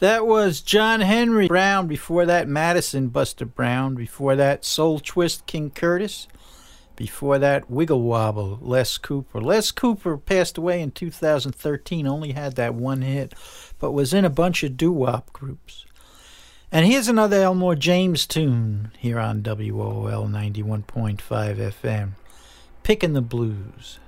That was John Henry Brown. Before that, Madison Buster Brown. Before that, Soul Twist King Curtis. Before that, Wiggle Wobble Les Cooper. Les Cooper passed away in 2013, only had that one hit, but was in a bunch of doo-wop groups. And here's another Elmore James tune here on WOL 91.5 FM, Pickin' the Blues.